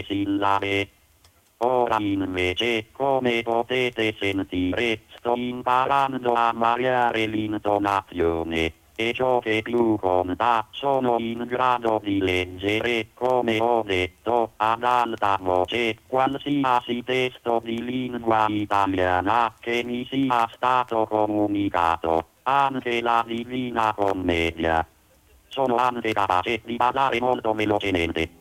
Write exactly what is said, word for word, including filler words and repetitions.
sillabe. Ora invece, come potete sentire, sto imparando a variare l'intonazione. E ciò che più conta, sono in grado di leggere, come ho detto, ad alta voce, qualsiasi testo di lingua italiana che mi sia stato comunicato, anche la Divina Commedia. Sono anche capace di parlare molto velocemente.